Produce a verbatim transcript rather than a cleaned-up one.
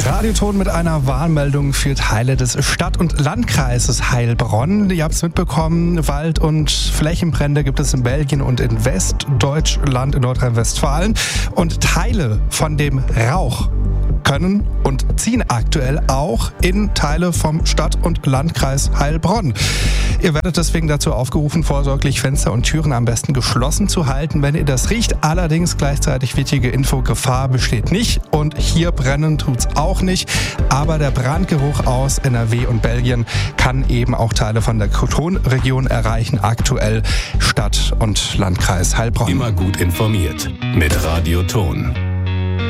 Radioton mit einer Warnmeldung für Teile des Stadt- und Landkreises Heilbronn. Ihr habt es mitbekommen, Wald- und Flächenbrände gibt es in Belgien und in Westdeutschland, in Nordrhein-Westfalen. Und Teile von dem Rauch können und ziehen aktuell auch in Teile vom Stadt- und Landkreis Heilbronn. Ihr werdet deswegen dazu aufgerufen, vorsorglich Fenster und Türen am besten geschlossen zu halten, wenn ihr das riecht. Allerdings gleichzeitig wichtige Info: Gefahr besteht nicht und hier brennen tut's auch nicht. Aber der Brandgeruch aus N R W und Belgien kann eben auch Teile von der Kronregion erreichen. Aktuell Stadt- und Landkreis Heilbronn. Immer gut informiert mit Radioton.